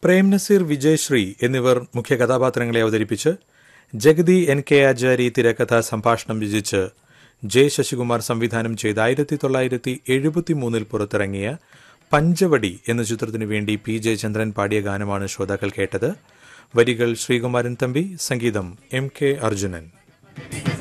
പ്രേം നസീർ, വിജയശ്രീ എന്നിവർ മുഖ്യ കഥാപാത്രങ്ങളെ അവതരിപ്പിച്ച് ജഗതി NK ആചാരി തിരക്കഥ സംഭാഷണം രചിച്ച് ജെ ശശികുമാർ സംവിധാനം ചെയ്ത 1973 പുറത്തിറങ്ങിയ പഞ്ചവടി എന്ന ചിത്രത്തിനു വേണ്ടി PJ ചന്ദ്രൻ പാടിയ ഗാനമാണ് ശ്രോതാക്കൾ കേട്ടത്. വരികൾ ശ്രീകുമാരൻ തമ്പി, സംഗീതം MK അർജുനൻ.